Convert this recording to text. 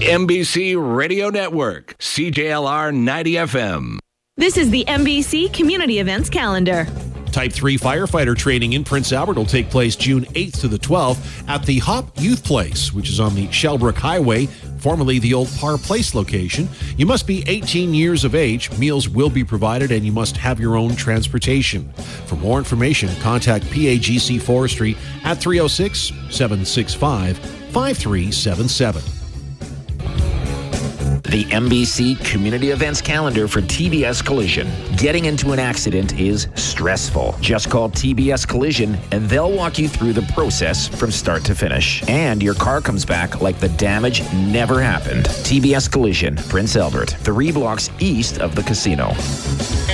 NBC Radio Network, CJLR 90 FM. This is the NBC Community Events Calendar. Type 3 firefighter training in Prince Albert will take place June 8th to the 12th at the Hop Youth Place, which is on the Shellbrook Highway, formerly the old Parr Place location. You must be 18 years of age. Meals will be provided, and you must have your own transportation. For more information, contact PAGC Forestry at 306-765-5377. The NBC Community Events Calendar for TBS Collision. Getting into an accident is stressful. Just call TBS Collision and they'll walk you through the process from start to finish. And your car comes back like the damage never happened. TBS Collision, Prince Albert, 3 blocks east of the casino.